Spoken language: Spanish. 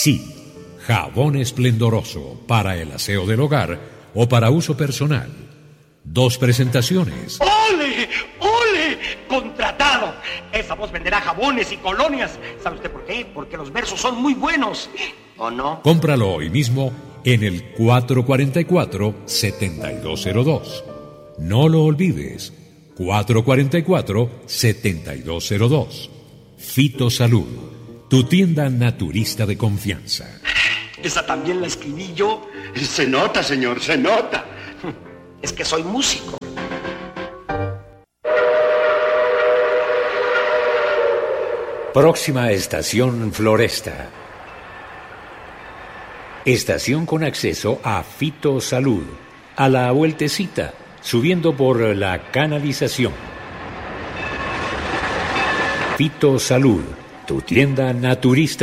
Sí, jabón esplendoroso para el aseo del hogar o para uso personal. 2 presentaciones. ¡Ole! ¡Ole! ¡Contratado! Esa voz venderá jabones y colonias. ¿Sabe usted por qué? Porque los versos son muy buenos. ¿O no? Cómpralo hoy mismo en el 444-7202. No lo olvides. 444-7202. Fitosalud, tu tienda naturista de confianza. Esa también la escribí yo. Se nota, señor, se nota. Es que soy músico. Próxima estación Floresta. Estación con acceso a Fitosalud, a la vueltecita, subiendo por la canalización. Fitosalud, tu tienda naturista